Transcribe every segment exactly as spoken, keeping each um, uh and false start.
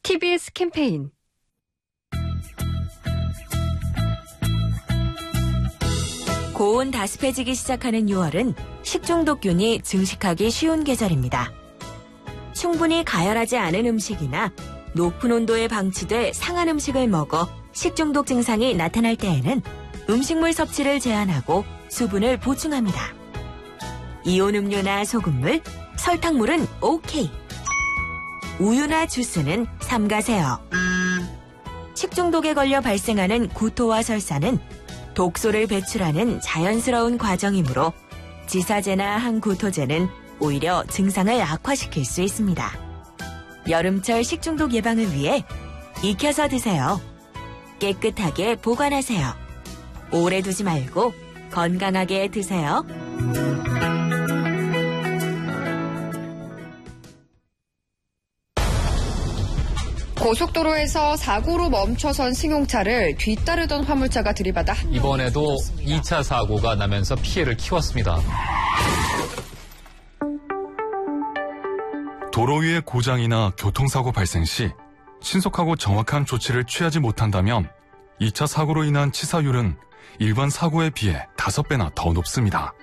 티비에스 캠페인 고온 다습해지기 시작하는 유월은 식중독균이 증식하기 쉬운 계절입니다. 충분히 가열하지 않은 음식이나 높은 온도에 방치돼 상한 음식을 먹어 식중독 증상이 나타날 때에는 음식물 섭취를 제한하고 수분을 보충합니다. 이온 음료나 소금물, 설탕물은 오케이. 우유나 주스는 삼가세요. 식중독에 걸려 발생하는 구토와 설사는 독소를 배출하는 자연스러운 과정이므로 지사제나 항구토제는 오히려 증상을 악화시킬 수 있습니다. 여름철 식중독 예방을 위해 익혀서 드세요. 깨끗하게 보관하세요. 오래 두지 말고 건강하게 드세요. 고속도로에서 사고로 멈춰선 승용차를 뒤따르던 화물차가 들이받아 한 이번에도 이 차 사고가 나면서 피해를 키웠습니다. 도로 위에 고장이나 교통사고 발생 시 신속하고 정확한 조치를 취하지 못한다면 이 차 사고로 인한 치사율은 일반 사고에 비해 다섯 배나 더 높습니다.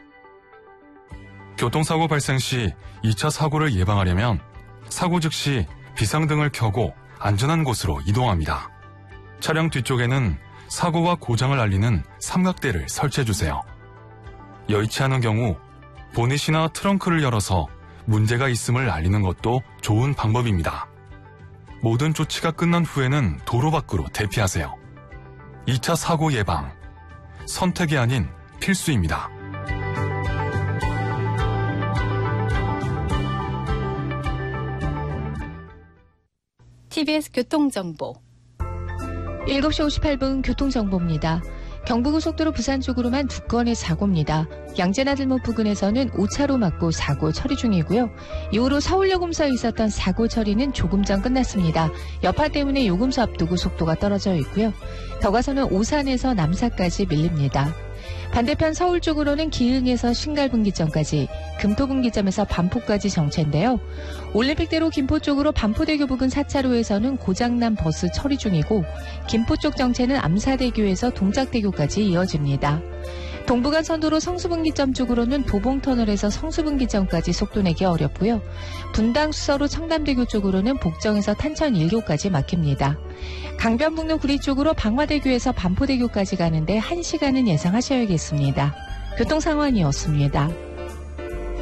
교통사고 발생 시 이 차 사고를 예방하려면 사고 즉시 비상등을 켜고 안전한 곳으로 이동합니다. 차량 뒤쪽에는 사고와 고장을 알리는 삼각대를 설치해주세요. 여의치 않은 경우 보닛이나 트렁크를 열어서 문제가 있음을 알리는 것도 좋은 방법입니다. 모든 조치가 끝난 후에는 도로 밖으로 대피하세요. 이 차 사고 예방, 선택이 아닌 필수입니다. 티비에스 교통정보 일곱 시 오십팔 분 교통정보입니다. 경부고속도로 부산 쪽으로만 두 건의 사고입니다. 양재나들목 부근에서는 오 차로 막고 사고 처리 중이고요. 이후로 서울요금소에 있었던 사고 처리는 조금 전 끝났습니다. 여파 때문에 요금소 앞두고 속도가 떨어져 있고요. 더 가서는 오산에서 남사까지 밀립니다. 반대편 서울 쪽으로는 기흥에서 신갈분기점까지, 금토분기점에서 반포까지 정체인데요. 올림픽대로 김포 쪽으로 반포대교 부근 사 차로에서는 고장난 버스 처리 중이고, 김포 쪽 정체는 암사대교에서 동작대교까지 이어집니다. 동부간선도로 성수분기점 쪽으로는 도봉터널에서 성수분기점까지 속도 내기 어렵고요. 분당 수서로 청담대교 쪽으로는 복정에서 탄천 일 교까지 막힙니다. 강변북로 구리 쪽으로 방화대교에서 반포대교까지 가는데 한 시간은 예상하셔야겠습니다. 교통상황이었습니다.